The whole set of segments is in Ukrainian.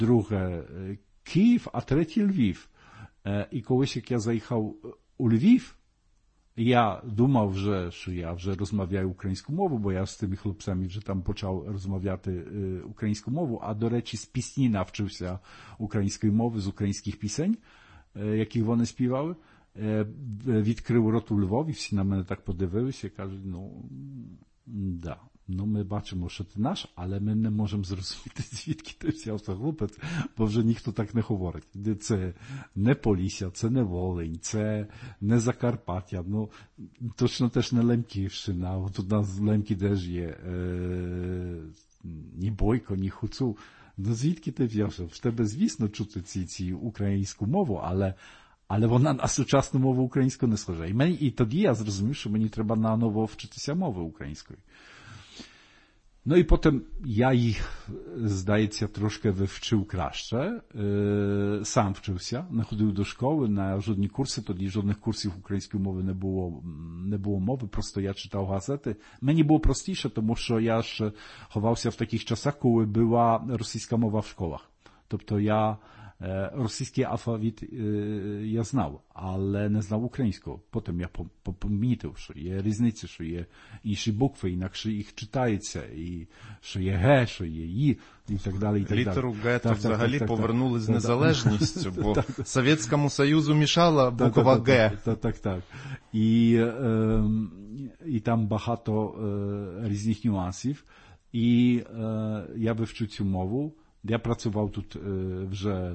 друге Київ, а третє Львів. І колись, як я заїхав у Львів, я думав вже, що я вже розмовляю українську мову, бо я з тими хлопцями вже там почав розмовляти українську мову, а, до речі, з пісні навчився української мови, з українських пісень, яких вони співали. Відкрив рот у Львові, всі на мене так подивилися і кажуть, да, ми бачимо, що ти наш, але ми не можемо зрозуміти, звідки ти взявся, хлопець, бо вже ніхто так не говорить. Це не Полісся, це не Волинь, це не Закарпаття, точно теж не Лемківщина, от у нас в Лемкі теж є ні Бойко, ні Хуцул. Звідки ти взявся? В тебе, звісно, чути ці українську мову, але вона на сучасну мову українську не схожа. І тоді я зрозумів, що мені треба наново вчитися мови української. І потім я їх, здається, трошки вивчив краще. Сам вчився, не ходив до школи, на жодні курси, тоді жодних курсів української мови не було мови, просто я читав газети. Мені було простіше, тому що я ж ховався в таких часах, коли була російська мова в школах. Тобто я російський алфавіт я знав, але не знав українського. Потім я помітив, що є різниця, що є інші букви, інакше їх читається, і що є Г, що є І, і так далі. Літеру Г то взагалі повернули з незалежністю, бо Совєтському Союзу мішала буква Г. Так. І там багато різних нюансів. І я вивчу цю мову. Я працював тут вже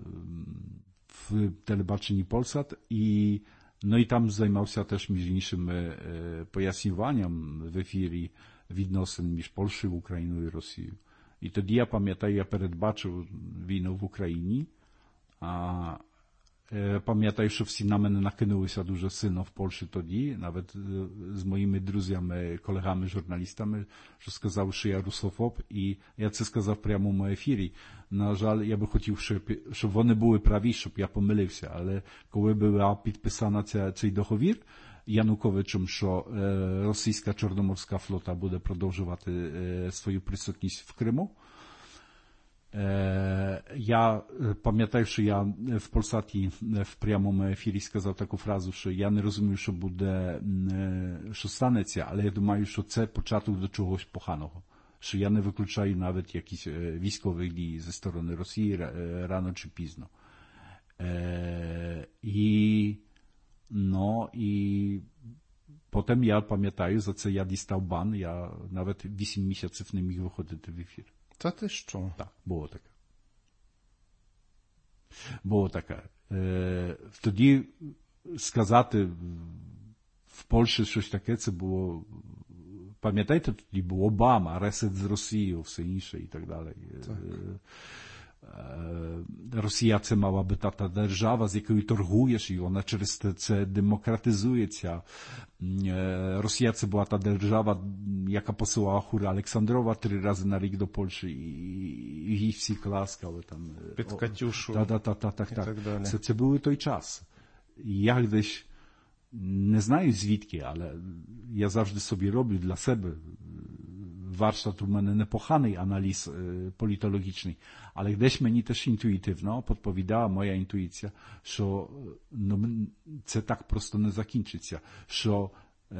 в телебаченні Polsat і там займався теж між іншим пояснюванням в ефірі відносин між Польщею, Україною і Росією. І тоді я пам'ятаю, я передбачив війну в Україні, а пам'ятаю, що всі на мене накинулися дуже сильно в Польщі тоді, навіть з моїми друзями, колегами, журналістами, що сказав, що я русофоб, і я це сказав в прямому ефірі. На жаль, я би хотів, щоб вони були праві, щоб я помилився, але коли була підписана цей договір Януковичем, що російська Чорноморська флота буде продовжувати свою присутність в Криму, я пам'ятаю, що я в Polsaті в прямому ефірі сказав таку фразу, що я не розумію, що станеться, але я думаю, що це початок до чогось поганого. Що я не виключаю навіть якісь військові дії зі сторони Росії рано чи пізно. І потім я пам'ятаю, за це я дістав бан, я навіть 8 місяців не міг виходити в ефір. Та ти що? Так, було таке. Тоді сказати в Польщі щось таке, це було, пам'ятаєте, тоді був Обама, ресет з Росією, все інше і так далі. Так. Росія це мала би та держава, з якою торгуєш, і вона через це демократизується. Росія це була та держава, яка посилала Хура Олександрова 3 рази на рік до Польщі, і їй всі класкали. Під Катюшу. Так. Це був той час. Я десь не знаю звідки, але я завжди собі роблю для себе. Warsztat у мене непоганий аналіз політологічний, але десь мені теж інтуїтивно підповідала моя інтуїція, що це так просто не закінчиться, що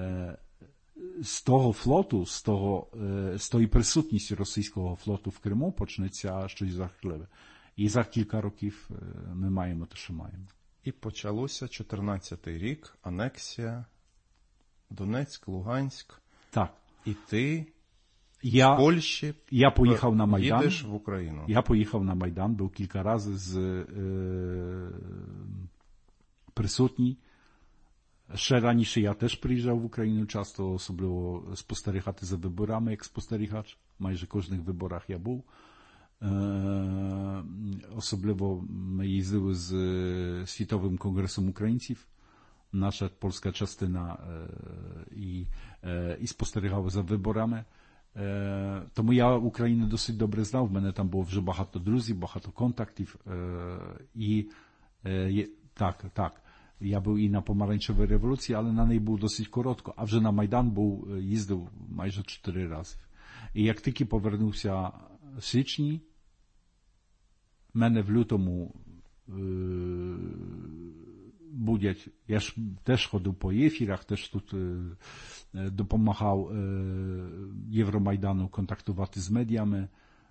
з того флоту, з тої присутності російського флоту в Криму почнеться щось жахливе. І за кілька років ми маємо те, що маємо. І почалося 14-й рік, анексія, Донецьк, Луганськ. Так. І ти з Польщі поїхав на Майдан. Їдеш в Україну. Я поїхав на Майдан, був кілька разів присутній. Ще раніше я теж приїжджав в Україну часто, особливо спостерігати за виборами, як спостерігач. Майже кожних виборах я був. Особливо ми їздили з Світовим конгресом українців, наша польська частина, і спостерігали за виборами. Тому я Україну досить добре знав, в мене там було вже багато друзів, багато контактів. Так, я був і на Помаранчевій революції, але на неї був досить коротко, а вже на Майдан їздив майже 4 рази. І як тільки повернувся в січні, мене в лютому будять, я ж теж ходив по ефірах, теж тут допомагав Євромайдану контактувати з медіями,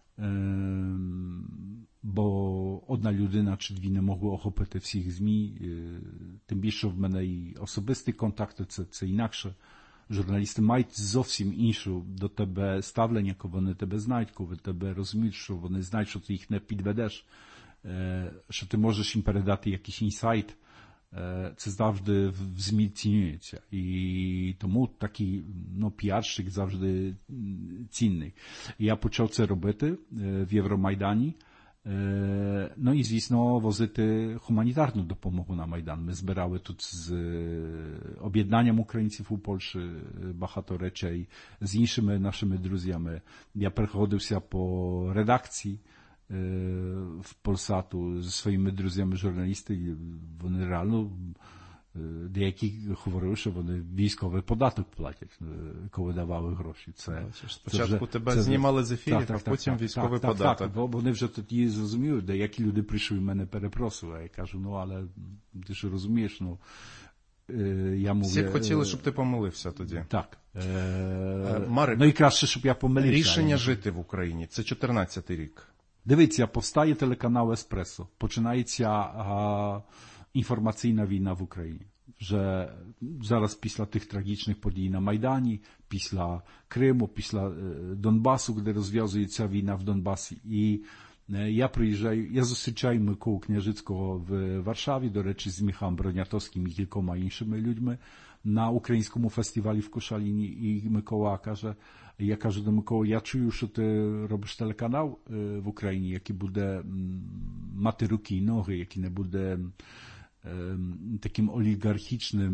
бо одна людина чи дві не могли охопити всіх ЗМІ, тим більше в мене і особисті контакти, це інакше. Журналісти мають зовсім іншу до тебе ставлення, коли вони тебе знають, коли тебе розуміють, що вони знають, що ти їх не підведеш, що ти можеш їм передати якийсь інсайт. Це завжди в ЗМІ цінується. І тому такий піарщик завжди цінний. Я почав це робити в Євромайдані. Ну і, звісно, возити гуманітарну допомогу на Майдан. Ми збирали тут з об'єднанням українців у Польщі багато речей, з іншими нашими друзями. Я переходився по редакції в Polsatu зі своїми друзями-журналісти. Вони реально, деякі говорили, що вони військовий податок платять, коли давали гроші. Спочатку тебе знімали з ефірів, а потім військовий податок. Так, бо вони вже тоді зрозуміли, деякі люди прийшли і мене перепросили. Я кажу, але ти ж розумієш, я мовлю... Всі хотіли, щоб ти помилився тоді. Так. Марик, і краще, щоб я помилився. Рішення жити в Україні, це 14-й рік. Дивіться, повстає телеканал «Еспресо», починається інформаційна війна в Україні. Вже зараз після тих трагічних подій на Майдані, після Криму, після Донбасу, де розв'язується війна в Донбасі. І я зустрічаю Миколу Княжицького в Варшаві, до речі, з Міхалом Бронятовським і кількома іншими людьми на українському фестивалі в Кошаліні. І Микола каже, я кажу до Миколи, я чую, що ти робиш телеканал в Україні, який буде мати руки і ноги, який не буде таким олігархічним,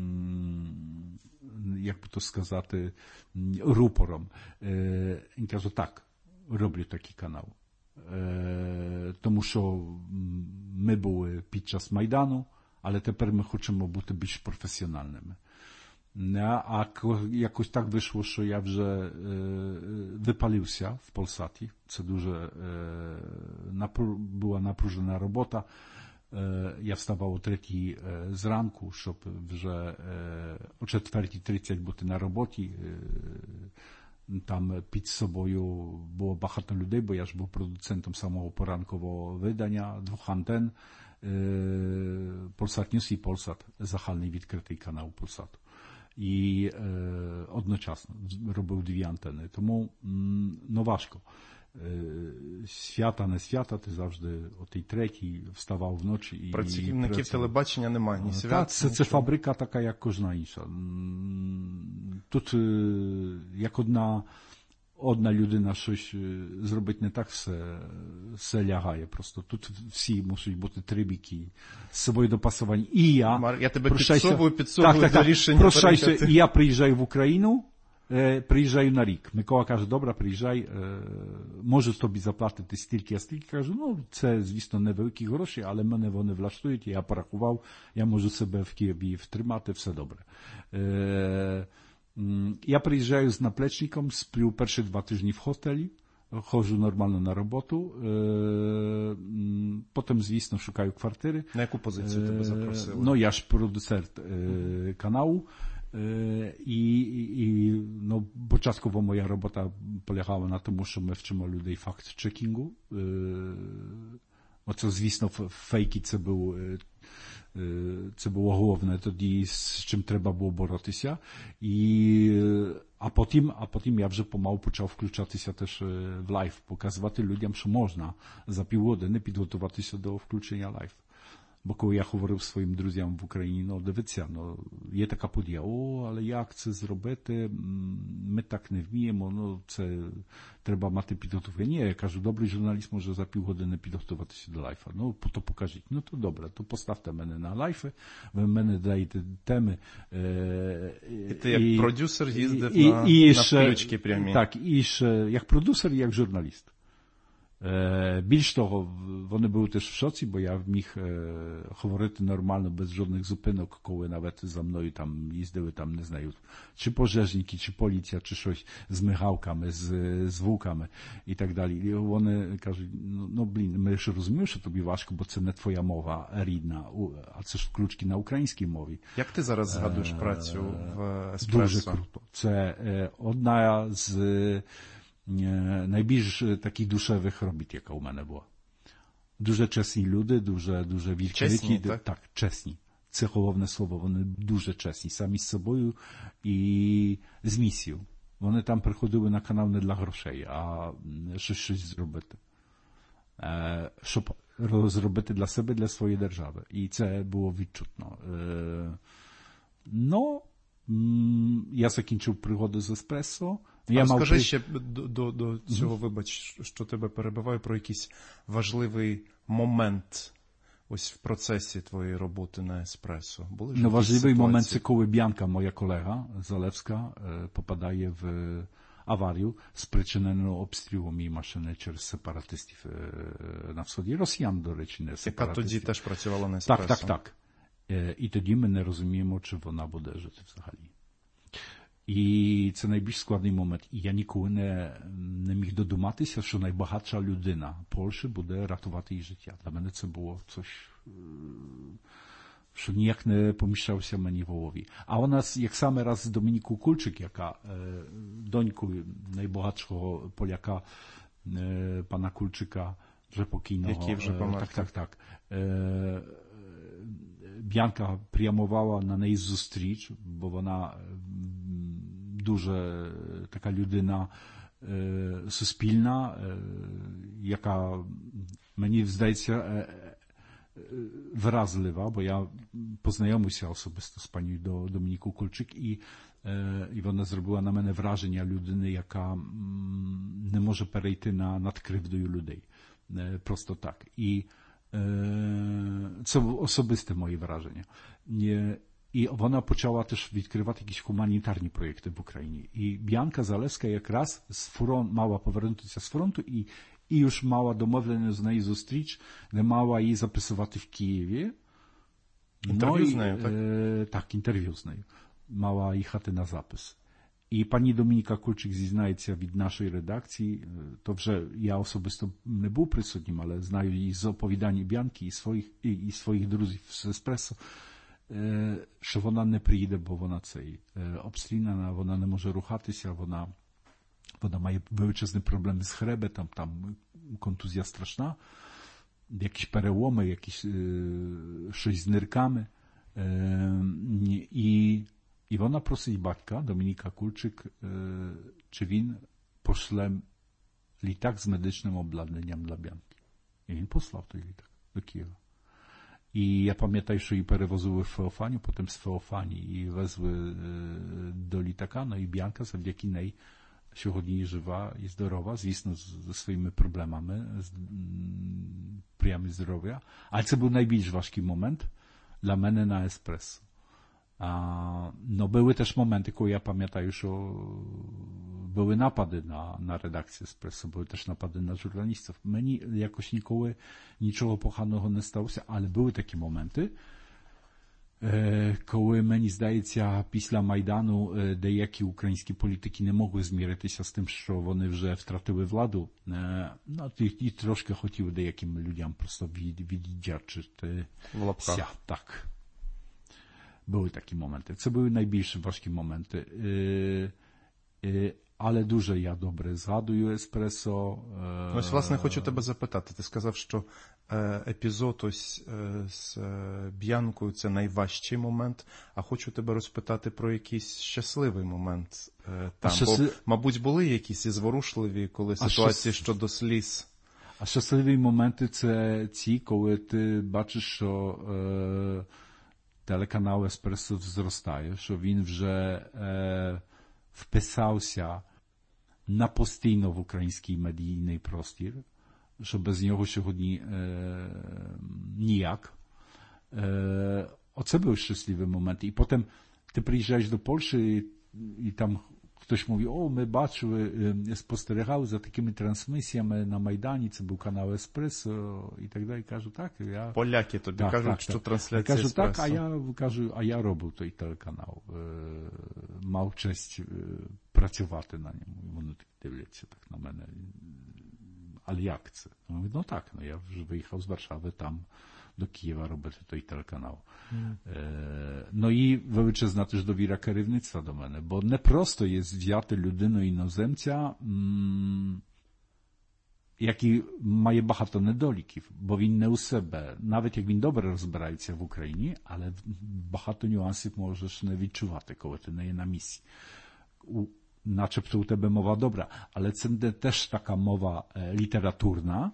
як би то сказати, рупором. Він каже, так, роблю такий канал. Тому що ми були під час Майдану, але тепер ми хочемо бути більш професіональними. А якось так вийшло, що я вже випалився в Polsaті. Це дуже була напружена робота. Я вставав о 3 зранку, щоб вже о 4:30 бути на роботі. Там під собою було багато людей, бо я ж був продуцентом самого поранкового видання, 2 антен. Polsat News і Polsat, загальний відкритий канал Polsatu. І одночасно робив 2 антени. Тому важко. Свята, не свята, ти завжди о 3:00 вставав вночі. Працівників телебачення немає, ні свят. Це фабрика така, як кожна інша. Тут як одна людина щось зробить не так, все лягає просто. Тут всі мусять бути 3 біки, з собою допасовані. І я тебе підсовую до рішення. Прощайся, і я приїжджаю в Україну, приїжджаю на рік. Микола каже, добре, приїжджай, можу тобі заплатити стільки, а стільки. Кажу, це, звісно, невеликі гроші, але мене вони влаштують, я порахував, я можу себе в Києві втримати, все добре. Я приїжджаю з наплечником, сплю перші 2 тижні в готелі, ходжу нормально на роботу, потім, звісно, шукаю квартири. На яку позицію тебе запросили? Я ж продюсер каналу, і початково моя робота полягала на тому, що ми вчимо людей факт-чекінгу. Оце, звісно, фейки це було головне тоді, з чим треба було боротися. А потім я вже помалу почав включатися теж в лайв, показувати людям, що можна за півгодини підготуватися до включення лайв. Бо коли я говорив своїм друзям в Україні, дивіться, є така подія, але як це зробити, ми так не вміємо, це треба мати підготовку. Ні, я кажу, добрий журналіст може за півгодини підготуватися до лайфа. То покажіть. То добре, то поставте мене на лайфи, ви мене даєте теми. І ти як продюсер їздив на включки прямі. Так, і як продюсер, і як журналіст. Більш того, вони були теж в шоці, бо я міг говорити нормально, без жодних зупинок, коли навіть за мною там їздили, там, не знаю, чи пожежники, чи поліція, чи щось з мигалками, з звуками і так далі. І вони кажуть, ми ж розуміємо, що тобі важко, бо це не твоя мова рідна, а це ж включки на українській мові. Як ти зараз згадуєш працю в Еспресо? Дуже круто. Це одна з найбільш таких душевих робіт, яка у мене була. Дуже чесні люди, дуже відкриті. Чесні, так? Так, чесні. Це головне слово. Вони дуже чесні. Самі з собою і з місією. Вони там приходили на канал не для грошей, а щось зробити. Щоб зробити для себе, для своєї держави. І це було відчутно. Я закінчив пригоду з Еспресо. Скажи ще до цього, вибач, що тебе перебиваю, про якийсь важливий момент ось в процесі твоєї роботи на Еспресо. Важливий момент – це коли Б'янка, моя колега Залевська, попадає в аварію, спричинену обстрілом її машини через сепаратистів на сході. Росіян, до речі, не сепаратистів. Яка тоді теж працювала на Еспресо. Так. І тоді ми не розуміємо, чи вона буде жити взагалі. І це найбільш складний момент. І я ніколи не міг додуматися, що найбагатша людина Польщі буде рятувати її життя. Для мене це було coś, що ніяк не поміщався мені в голові. А у нас, як саме раз Домініку Кульчик, яка доньку найбагатшого Поляка, pana Kulczyka, вже покійного. Який вже помер. Так. Б'янка прямувала на неї зустріч, бо вона дуже така людина суспільна, яка, мені здається, вразлива, бо я познайомився особисто з пані Домініку Кульчик, і вона зробила на мене враження людини, яка не може перейти над кривдою людей. Просто так. І це особисте моє враження. І вона почала теж відкривати якісь гуманітарні проєкти в Україні. І Б'янка Залевська якраз мала повернутися з фронту і już mała domowlenie z niej zустріч, не мала її записувати в Києві. Інтерв'ю з нею, так? Так, інтерв'ю з нею. Мала їхати на запис. І пані Домініка Кульчик зізнається від нашої редакції, то вже я особисто не був присутнім, але знаю її з оповідань Б'янки і своїх друзів з Еспресо, що вона не приїде, бо вона обстріляна, вона не може рухатися, вона має величезні проблеми з хребетом, там контузія страшна, якісь переломи, щось з нирками. І вона просить батька, Домініка Кульчик, чи він пошле літак з медичним обладнанням для Б'янки. І він послав той літак до Києва. І я пам'ятаю, що її перевозили в Феофанію, потім з Феофанії і везли до літака, і Б'янка завдяки неї сьогодні жива і здорова, звісно, зі своїми проблемами, з приями здоров'я. Але це був найбільш важкий момент для мене на Еспресо. Były też momenty, коли я пам'ятаю, що були напади на редакцію Еспресо, були теж напади на журналістів. Мені якось ніколи нічого поганого не сталося, але були такі моменти, коли, мені здається, після Майдану деякі українські політики не могли зміритися з тим, що вони вже втратили владу, і трошки хотіли деяким людям просто віддячити. В лапках. Так. Były takie momenty. Це були найбільш важкі моменти. Але дуже я добре згадую Еспресо. Ось, власне, хочу тебе запитати. Ти сказав, що епізод ось з Б'янкою – це найважчий момент, а хочу тебе розпитати про якийсь щасливий момент там. Бо, мабуть, були якісь зворушливі, коли ситуації щодо сліз. А щасливі моменти – це ті, коли ти бачиш, що телеканал Еспресо зростає, що він вже вписався на постійно в український медійний простір, що без нього сьогодні ніяк. Оце був щасливий момент. І потім ти приїжджаєш до Польщі і там Хтось mówi, my бачили, спостерігали за такими трансмісіями на Майдані, це був канал Еспресо і так далі. Кажу, так, я... Поляки тобі кажуть, що трансляція Еспресо. Я кажу, так, а я робив той телеканал. Мав честь працювати на ньому. Вони так дивляться так на мене. Але як це? Ну так, я вже виїхав з Варшави там до Києва робити той телеканал. No i величезна теж довіра керівництва до мене, бо не просто є взяти людину іноземця, який має багато недоліків, бо він не у себе, навіть як він добре розбирається в Україні, але багато нюансів можеш не відчувати, коли ти не є на місці. Начебто у тебе мова добра, але це не теж така мова літературна,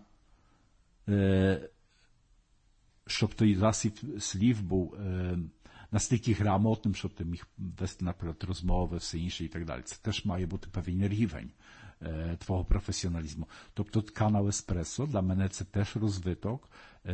щоб той засіб слів був настільки грамотним, щоб ти міг вести, наприклад, розмови, все інше і так далі. Це теж має бути певний рівень твого професіоналізму. Тобто канал Еспресо для мене це теж розвиток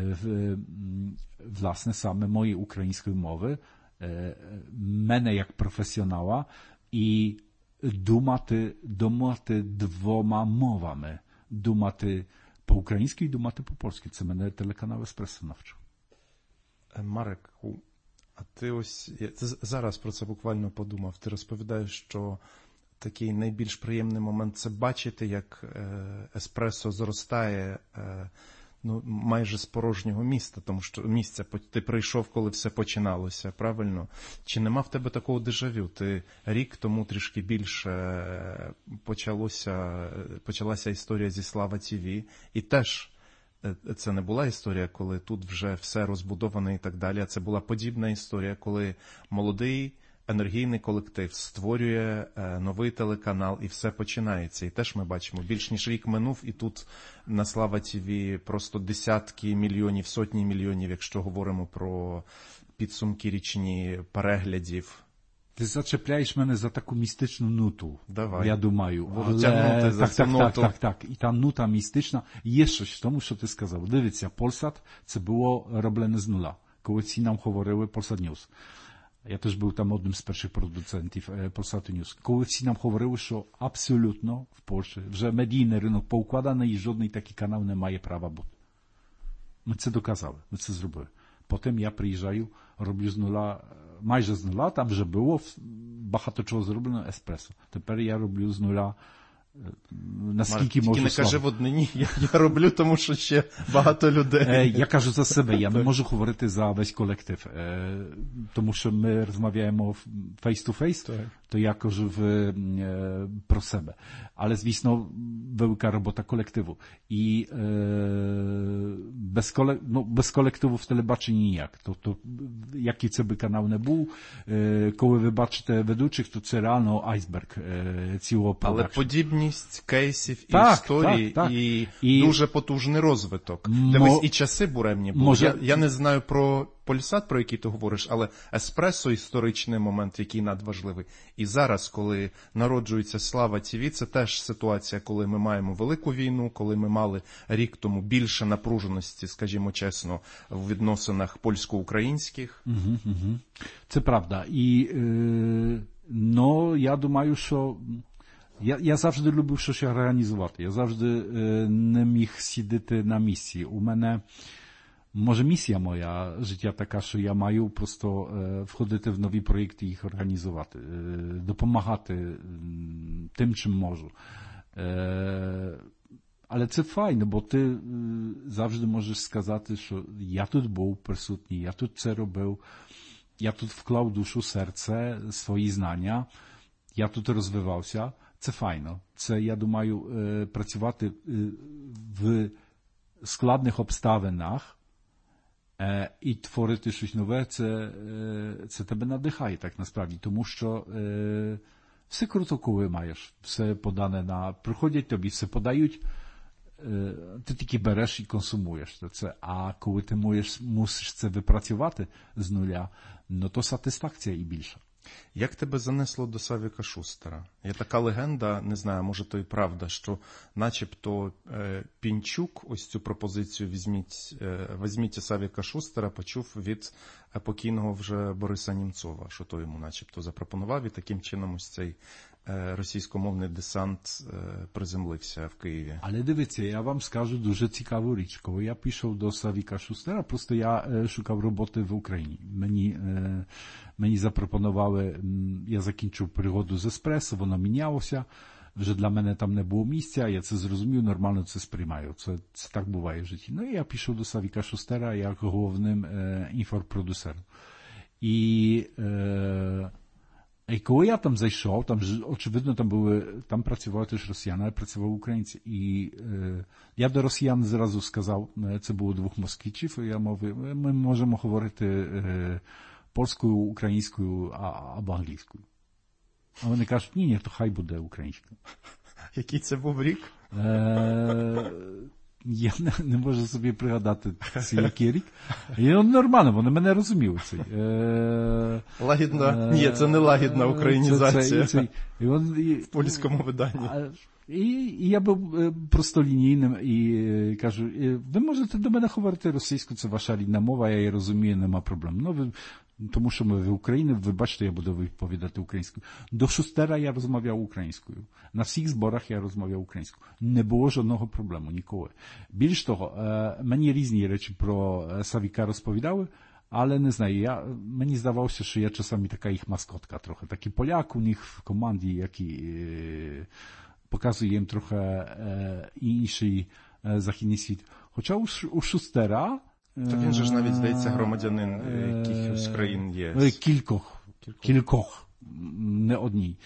власне саме моєї української мови, мене як професіонала і думати двома мовами. Думати по-українськи і думати по-польськи. Це мене телеканал Еспресо навчив. Мареку, а ти ось, я зараз про це буквально подумав, ти розповідаєш, що такий найбільш приємний момент – це бачити, як Еспресо зростає майже з порожнього міста, тому що місця ти прийшов, коли все починалося, правильно? Чи нема в тебе такого дежавю? Ти рік тому трішки більше почалася історія зі Слава ТВ, і теж це не була історія, коли тут вже все розбудоване і так далі, а це була подібна історія, коли молодий енергійний колектив створює новий телеканал і все починається. І теж ми бачимо, більш ніж рік минув, і тут на Слава ТВ просто десятки мільйонів, сотні мільйонів, якщо говоримо про підсумки річні переглядів. Ти зачепляєш мене за таку містичну нуту. Давай. Я думаю. Буду тягнути за цю нуту. Так. І та нута містична. Є щось в тому, що ти сказав. Дивіться, Polsat це було роблене з нуля. Коли ці нам говорили Polsat News. Я теж був там одним з перших продуцентів Polsatu News. Коли всі нам говорили, що абсолютно в Польщі вже медійний ринок поукладений і жодний такий канал не має права бути. Ми це доказали, ми це зробили. Потім я приїжджаю, роблю з нуля, майже з нуля, там вже було багато чого зроблено Еспресо. Тепер я роблю з нуля, наскільки можу. Тільки не кажи в однині, я роблю, тому що ще багато людей. Я кажу за себе, я не можу говорити за весь колектив, тому що ми розмовляємо face-to-face, то я кажу про себе. Але, звісно, велика робота колективу. І без колективу в телебаченні ніяк. Тобто, який це би канал не був, коли ви бачите ведучих, то це реально айсберг цілого продакшну. Але подібність кейсів і історій, і дуже потужний розвиток. Дивись, і часи буремні були. Я не знаю про Polsat, про який ти говориш, але Еспресо – історичний момент, який надважливий. І зараз, коли народжується Слава ТВ, це теж ситуація, коли ми маємо велику війну, коли ми мали рік тому більше напруженості, скажімо чесно, в відносинах польсько-українських. Це правда. І, я думаю, що я завжди любив щось організувати. Я завжди не міг сидіти на місці. У мене може місія моя життя така, що я маю просто входити в нові проєкти і їх організувати, допомагати тим, чим можу. Але це файно, бо ти завжди можеш сказати, що я тут був присутній, я тут це робив, я тут вклав душу, серце, свої знання, я тут розвивався. Це файно. Це, я думаю, працювати в складних обставинах і творити щось нове, це тебе надихає так насправді, тому що все круто, коли маєш, все подане приходять тобі, все подають, ти тільки береш і консумуєш це, а коли ти мусиш це випрацювати з нуля, то сатисфакція і більша. Як тебе занесло до Савіка Шустера? Є така легенда, не знаю, може то і правда, що начебто Пінчук ось цю пропозицію «Візьміть Савіка Шустера» почув від покійного вже Бориса Німцова, що то йому начебто запропонував, і таким чином ось цей російськомовний десант приземлився в Києві. Але дивіться, я вам скажу дуже цікаву річ. Коли я пішов до Савіка Шустера, просто я шукав роботи в Україні. Мені запропонували, я закінчив пригоду з еспресо, воно мінялося. Вже для мене там не було місця, я це зрозумів, нормально це сприймаю. Це так буває в житті. Ну і я пішов до Савіка Шустера як головним інфопродюсером. І коли я там зайшов, там очевидно там працювали теж росіяни, але працювали українці. І я до росіян зразу сказав, це було 2 москвичів, і я мовив, ми можемо говорити польською, українською або англійською. А вони кажуть, ні, то хай буде українська. Який це був рік? Я не можу собі пригадати, який рік. І нормально, вони мене розуміли. Лагідна, ні, це не лагідна українізація в польському виданні. І я був просто лінійним і кажу, ви можете до мене говорити російською, це ваша рідна мова, я її розумію, нема проблем. Ну, тому що ми в Україні, ви бачите, я буду відповідати українською. До Шустера я розмовляв українською. На всіх зборах я розмовляв українською. Не було жодного проблему, ніколи. Більш того, мені різні речі про Савіка розповідали, але не знаю, мені здавалося, що я часами така їх маскотка трохи. Такий поляк у них в команді, який показує їм трохи інший західний світ. Хоча у Шустера то він же ж навіть, здається, громадянин якихось країн є. Кількох, не одній.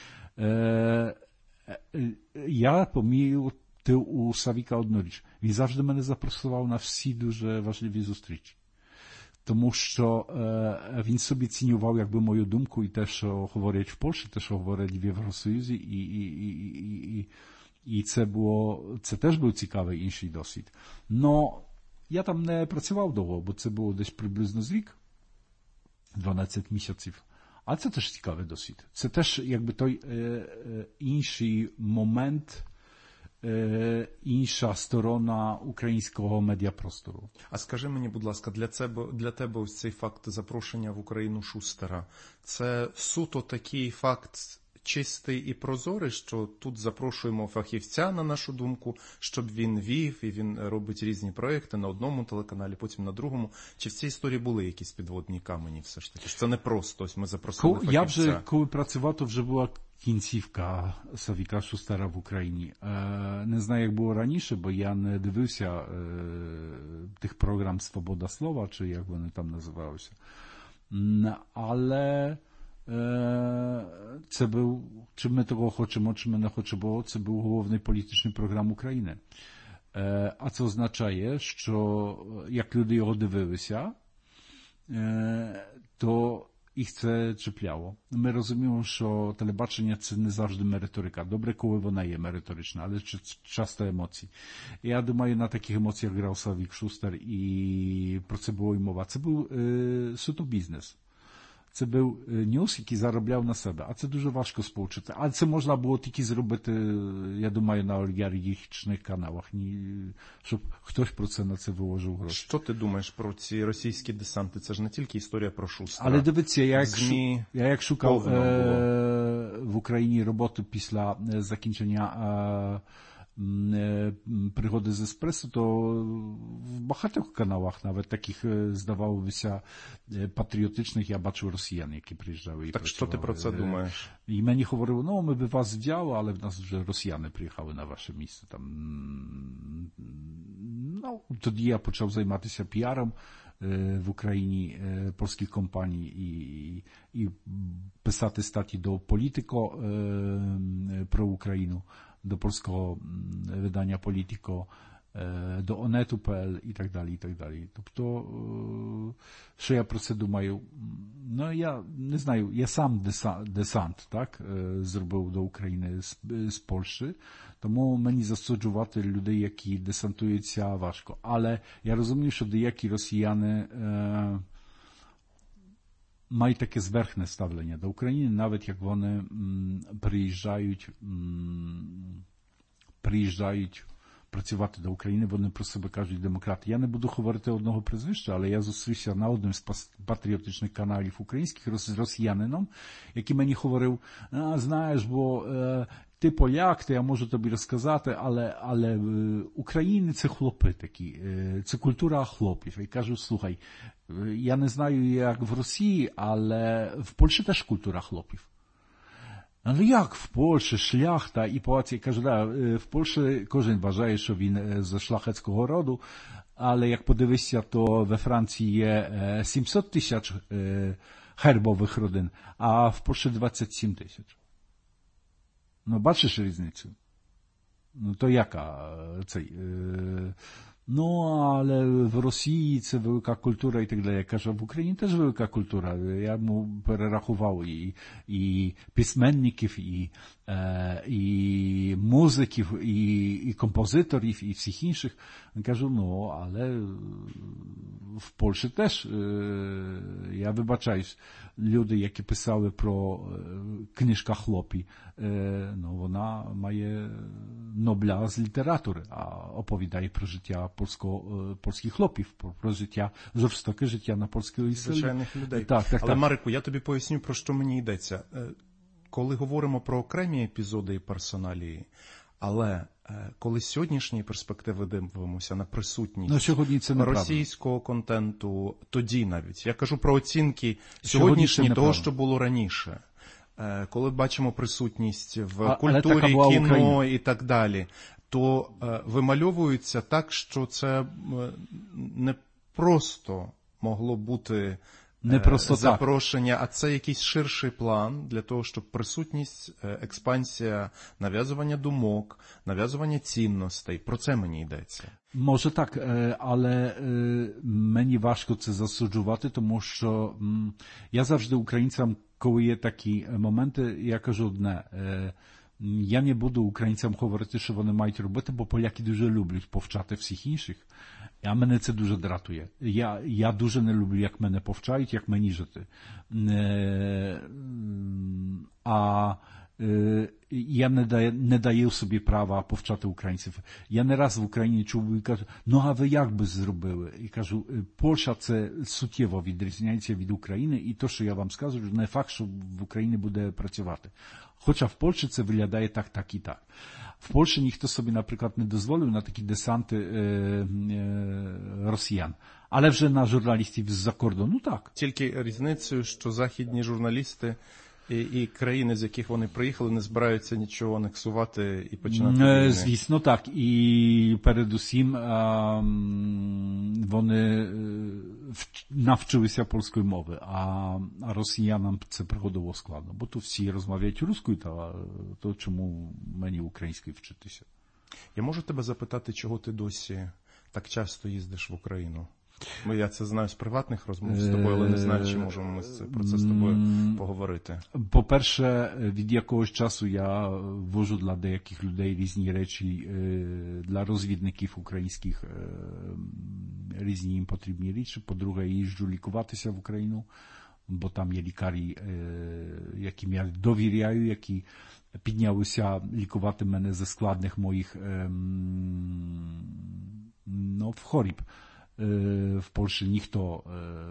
Я помітив у Савіка одну річ. Він завжди мене запросував на всі дуже важливі зустрічі. Тому що він собі цінював якби мою думку і те, що говорять в Польщі, те, що говорять в Євросоюзі, і це теж був цікавий інший досвід. Но я там не працював довго, бо це було десь приблизно з рік, 12 місяців. А це теж цікавий досвід. Це теж якби той інший момент, інша сторона українського медіапростору. А скажи мені, будь ласка, для тебе ось цей факт запрошення в Україну Шустера, це суто такий факт чистий і прозорий, що тут запрошуємо фахівця, на нашу думку, щоб він вів, і він робить різні проекти на одному телеканалі, потім на другому. Чи в цій історії були якісь підводні камені все ж таки? Це не просто, ось ми запросили фахівця. Я вже, коли працював, то вже була кінцівка Савіка Шустера в Україні. Не знаю, як було раніше, бо я не дивився тих програм «Свобода слова», чи як вони там називалися. Але це був, чи ми того хочемо, чи ми не хочемо, це був головний політичний програм України. А це означає, що як люди його дивилися, то їх це чіпляло. Ми розуміємо, що телебачення – це не завжди мериторика. Добре, коли вона є мериторична, але часто емоції. Я думаю, на таких емоціях грав Савік Шустер, і про це було й мова. Це був суто бізнес. Це був ньюс, який заробляв на себе. А це дуже важко сполучити. А це можна було тільки зробити, я думаю, на олігархічних каналах, щоб хтось про це на це виложив гроші. Що ти думаєш про ці російські десанти? Це ж не тільки історія про Шустера. Але дивіться, я як шукав в Україні роботу після закінчення пригоди з еспресо, то в багатьох каналах, навіть таких, здавалося, патріотичних, я бачив росіян, які приїжджали. Так що ти про це думаєш? І мені говорили, ми би вас взяли, але в нас вже росіяни приїхали на ваше місце. Тоді я почав займатися піаром в Україні польських компаній і писати статті до Політико про Україну, до польського видання Політико, до Onetu.pl і так далі, і так далі. Тобто, що я про це думаю? Я не знаю, я сам десант, так, зробив до України з Польщі, тому мені засуджувати людей, які десантуються, важко. Але я розумію, що деякі росіяни мають таке зверхне ставлення до України, навіть як вони приїжджають працювати до України, вони про себе кажуть демократи. Я не буду говорити одного прізвища, але я зустрівся на одному з патріотичних каналів українських з росіянином, який мені говорив, знаєш, бо ти поляк, то я можу тобі розказати, але України це хлопи такі, це культура хлопів. І кажу, слухай, я не знаю, як в Росії, але в Польщі теж культура хлопів. Але як в Польщі шляхта і палаці, кажу, в Польщі кожен вважає, що він з шляхетського роду, але як подивишся, то we Франції є 700 тисяч гербових родин, а в Польщі 27 тисяч. Ну, бачиш різницю? Ну, то яка цей... Ну, але в Росії це велика культура і так далі. Я кажу, в Україні теж велика культура. Я йому перерахував і письменників, і музиків, і композиторів, і всіх інших. Я кажу, ну, але в Польщі теж, я вибачаюсь, люди, які писали про книжка хлопі, ну, вона має Нобля з літератури, а оповідає про життя польських хлопів, про життя, жорстоке життя на польській селі. Звичайних людей. Так. Але, Марику, я тобі поясню, про що мені йдеться. Коли говоримо про окремі епізоди і персоналії, але коли з сьогоднішньої перспективи дивимося на присутність російського контенту, тоді навіть, я кажу про оцінки сьогоднішні того, що було раніше, коли бачимо присутність в культурі, кіно і так далі, то вимальовується так, що це не просто могло бути запрошення, а це якийсь ширший план для того, щоб присутність, експансія, нав'язування думок, нав'язування цінностей, про це мені йдеться. Може так, але мені важко це засуджувати, тому що я завжди українцям, коли є такі моменти, я кажу одне, я не буду українцям говорити, що вони мають робити, бо поляки дуже люблять повчати всіх інших, а мене це дуже дратує. Я дуже не люблю, як мене повчають, як мені жити. А я не даю собі права повчати українців. Я не раз в Україні чув і кажу, ну а ви як би зробили? І кажу, Польща це суттєво відрізняється від України, і то, що я вам скажу, не факт, що в Україні буде працювати. Хоча в Польщі це виглядає так і так. В Польщі ніхто собі, наприклад, не дозволив на такі десанти росіян. Але вже на журналістів з-за кордону, так. Тільки різницею, що західні журналісти і країни, з яких вони приїхали, не збираються нічого анексувати і починати війни. Звісно, так. І передусім вони навчилися польської мови, а росіянам це приходило складно. Бо тут всі розмовляють руською, то чому мені українською вчитися? Я можу тебе запитати, чого ти досі так часто їздиш в Україну? Бо я це знаю з приватних розмов з тобою, але не знаю, чи можемо ми про це з тобою поговорити. По-перше, від якогось часу я вожу для деяких людей різні речі, для розвідників українських різні їм потрібні речі. По-друге, їжджу лікуватися в Україну, бо там є лікарі, яким я довіряю, які піднялися лікувати мене ze складних моїх хвороб. В Польщі ніхто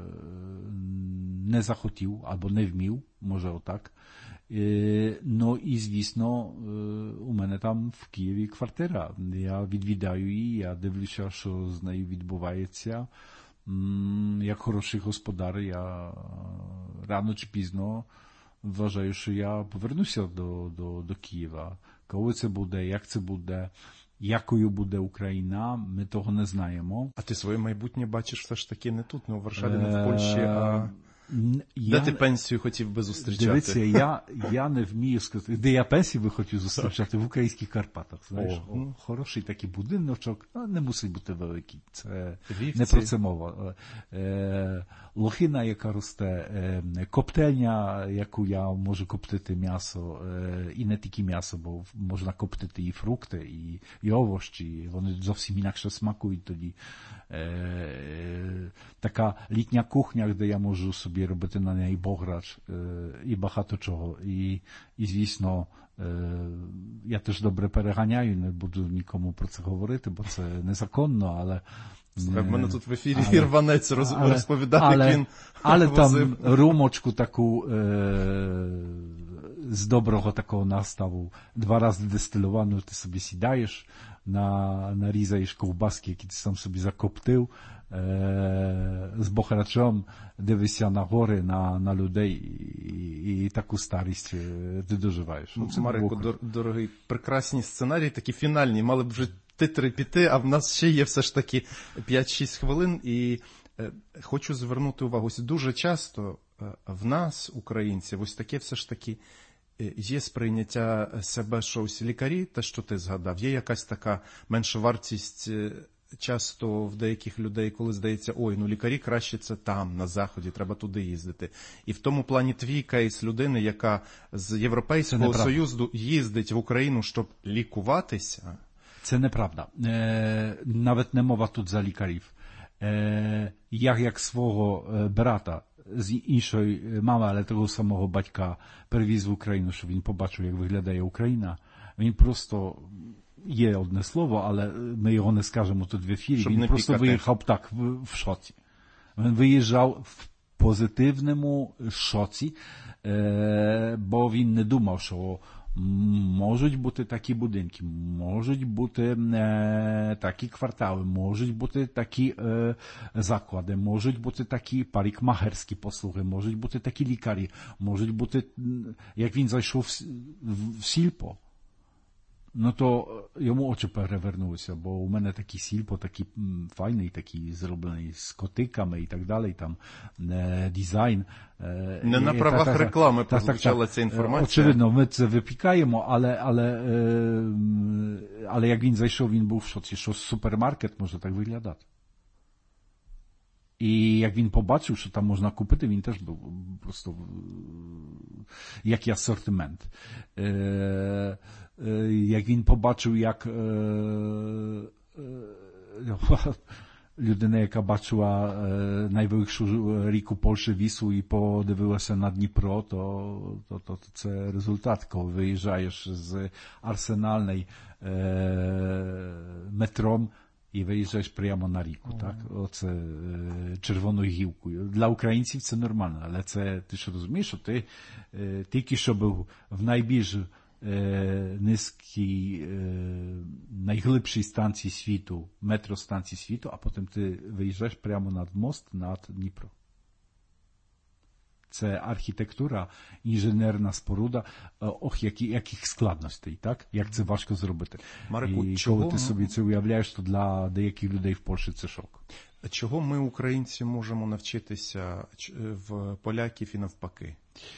не захотів або не вмів, може отак. Ну і, звісно, у мене там в Києві квартира. Я відвідаю її, я дивлюся, що з нею відбувається. Як хороший господар, я рано чи пізно вважаю, що я повернуся до Києва. Коли це буде, як це буде, якою буде Україна, ми того не знаємо. А ти своє майбутнє бачиш все ж таки не тут, не у Варшаві, не в Польщі, а де ти пенсію хотів би зустрічати? Дивіться, я не вмію сказати, де я пенсію би хотів зустрічати? В українських Карпатах. Знаєш, хороший такий будиночок, не мусить бути великий. Це не про це мова. Лохина, яка росте, коптельня, яку я можу коптити м'ясо, і не тільки м'ясо, бо можна коптити і фрукти, і овочі, вони зовсім інакше смакують тоді. така літня кухня, де я можу собі робити на неї бограч і багато чого. І звісно, я теж добре переганяю, не буду нікому про це говорити, бо це незаконно, але... В мене тут в ефірі Ірванець розповідав, як він але там румочку таку з доброго такого наставу, 2 рази дистиловану, ти собі сідаєш, нарізаєш ковбаски, які ти сам собі закоптив, з бохрачом дивишся на гори, на людей і таку старість ти доживаєш. Марику, дорогий, прекрасні сценарії, такі фінальні, мали б вже титри піти, а в нас ще є все ж таки 5-6 хвилин, і хочу звернути увагу, дуже часто в нас, українців, ось таке все ж таки є сприйняття себе, що ось лікарі, те, що ти згадав, є якась така менша вартість часто в деяких людей, коли здається, ой, ну лікарі краще це там, на Заході, треба туди їздити. І в тому плані твій кейс людини, яка з Європейського Союзу їздить в Україну, щоб лікуватися. Це неправда. Навіть не мова тут за лікарів. Я як свого брата з іншої мами, але того самого батька привіз в Україну, щоб він побачив, як виглядає Україна. Він просто, є одне слово, але ми його не скажемо тут в ефірі, щоб він просто виїхав так в шоці. Він виїжджав в позитивному шоці, бо він не думав, що можуть бути такі будинки, можуть бути такі квартали, можуть бути такі заклади, можуть бути такі парикмахерські послуги, можуть бути такі лікарі, можуть бути, як він зайшов в сільпо, ну то йому очі перевернулися, бо у мене такий сільпо, такий файний, такий зроблений з котиками і так далі, там дизайн. Не на правах реклами прозвучала ця інформація. Очевидно, ми це випікаємо, але як він зайшов, він був в шоці, що супермаркет може так виглядати. І як він побачив, що там можна купити, він теж був просто як асортимент. Як він побачив, як людина, яка бачила найвеликшу ріку Польщі Вісу і подивилася на Дніпро, то це результат, коли виїжджаєш з Арсенальної метром і виїжджаєш прямо на ріку, так? Оце червоною гілкою. Для українців це нормально, але це, ти що розумієш, що ти тільки що був в найбільш низькій, найглибшій станції світу, метростанції світу, а потім ти виїжджаєш прямо над мост, над Дніпро. Це архітектура, інженерна споруда, яких складностей, так? Як це важко зробити. Марику, і коли ти собі це уявляєш, то для деяких людей в Польщі це шок. Чого ми, українці, можемо навчитися в поляків і навпаки?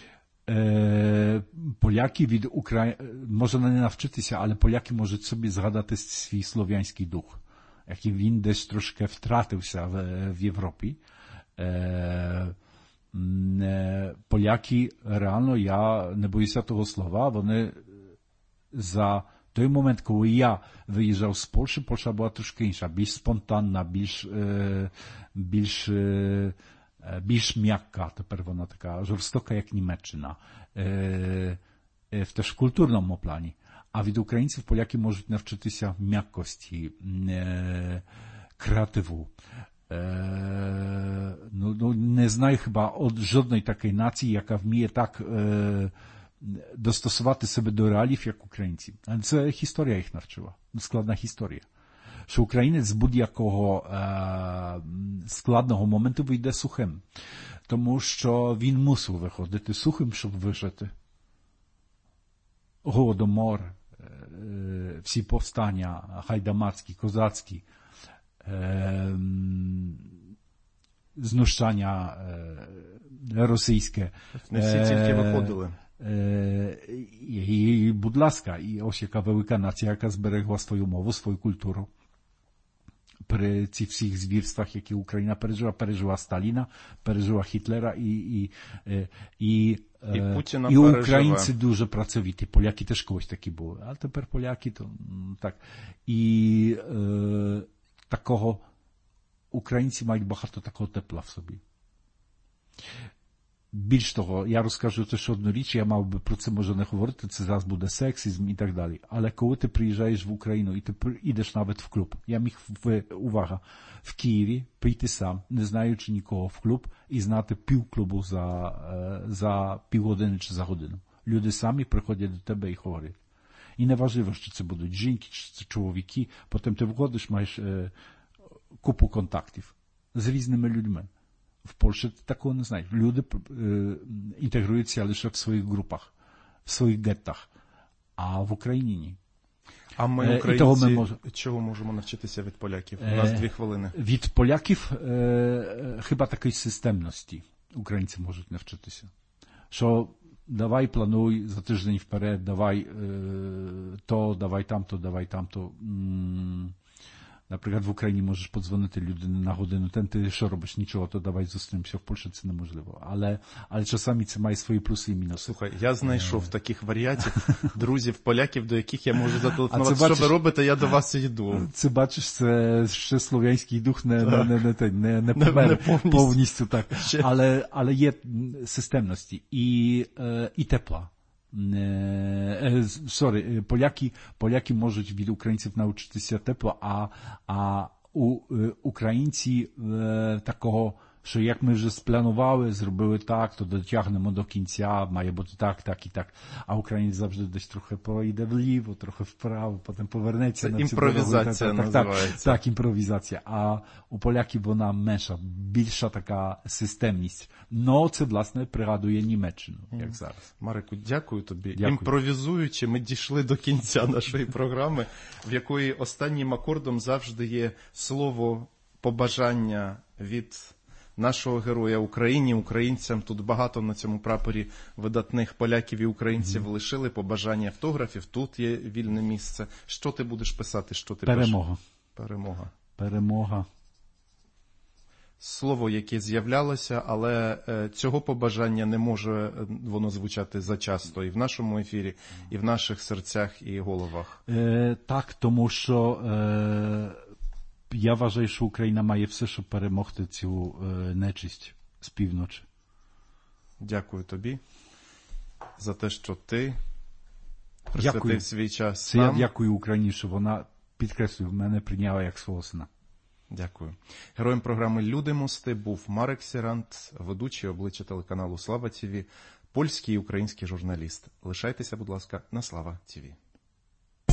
Поляки від України, можна не навчитися, але поляки можуть собі згадати свій слов'янський дух, який він десь трошки втратився в Європі. Поляки, реально, я не боюся того слова, вони за той момент, коли я виїжджав з Польщі, Польща була трошки інша, більш спонтанна, більш м'яка, тепер вона така жорстока, як Німеччина, теж в культурному плані. А від українців поляки можуть навчитися м'якості, креативу. Не знаю хіба жодної такої нації, яка вміє так достосувати себе до реалів, як українці. Але це історія їх навчила, складна історія. Що українець з будь-якого складного моменту вийде сухим. Тому що він мусив виходити сухим, щоб вижити. Голодомор, всі повстання, хайдамацькі, козацькі, знущання російське. Не всі тільки виходили. І, будь ласка, і ось яка велика нація, яка зберегла свою мову, свою культуру. При цих всіх звірствах, які Україна пережила Сталіна, пережила Гітлера і українці дуже працьовиті. Поляки теж колись такі були, а тепер поляки то так. І такого українці мають багато такого тепла в собі. Більш того, я розкажу теж одну річ, я мав би про це може не говорити, це зараз буде сексизм і так далі. Але коли ти приїжджаєш в Україну і ти йдеш навіть в клуб, я міг, увага, в Києві прийти сам, не знаючи нікого в клуб, і знати півклубу за півгодини чи за годину. Люди самі приходять до тебе і говорять. І не важливо, що це будуть жінки, чи це чоловіки, потім ти входиш, маєш купу контактів з різними людьми. В Польщі ти такого не знаєш. Люди інтегруються лише в своїх групах, в своїх геттах, а в Україні ні. А ми, українці, чого можемо навчитися від поляків? У нас 2 хвилини. Від поляків хіба такої системності українці можуть навчитися. Що давай плануй за тиждень вперед, давай то, давай тамто. Наприклад, в Україні можеш подзвонити людині на годину, ти що робиш? Нічого, то давай зустрінемося. В Польщі це неможливо. Але часами це має свої плюси і мінуси. Слухай, я знайшов таких варіантів, друзів, поляків, до яких я можу зателефонувати. Що ви робите, я до вас йду. Це, бачиш, це ще слов'янський дух не помер повністю так. Але є системності і тепла. Поляки можуть від українців навчитися тепла, а українці такого, що як ми вже спланували, зробили так, то дотягнемо до кінця, має бути так і так. А українець завжди десь трохи поїде вліво, трохи вправо, потім повернеться. Це імпровізація називається. Так, імпровізація. А у поляків вона менша, більша така системність. Но це, власне, пригадує Німеччину, як зараз. Марику, дякую тобі. Дякую. Імпровізуючи, ми дійшли до кінця нашої програми, в якої останнім акордом завжди є слово побажання від нашого героя Україні, українцям. Тут багато на цьому прапорі видатних поляків і українців лишили побажання автографів. Тут є вільне місце. Що ти будеш писати? Що ти Перемога. Перемога. Перемога. Слово, яке з'являлося, але цього побажання не може воно звучати зачасто і в нашому ефірі, і в наших серцях і головах. Так, тому що я вважаю, що Україна має все, щоб перемогти цю нечисть з півночі. Дякую тобі за те, що ти присвятив свій час. Це я дякую Україні, що вона, підкреслюю, мене прийняла як свого сина. Дякую. Героєм програми «Люди мости» був Марек Сірант, ведучий обличчя телеканалу Слава ТВ, польський і український журналіст. Лишайтеся, будь ласка, на Слава ТВ.